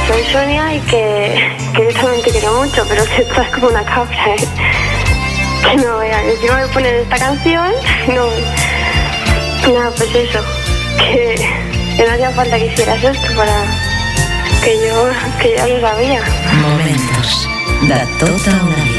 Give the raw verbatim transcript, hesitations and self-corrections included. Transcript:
soy Sonia y que, que yo también te quiero mucho, pero que estás como una cabra, ¿eh? Que no veas, encima me ponen esta canción, no... Nada, pues eso, que, que no hacía falta que hicieras esto para... Que yo, que ya lo sabía. Momentos de tota una vida.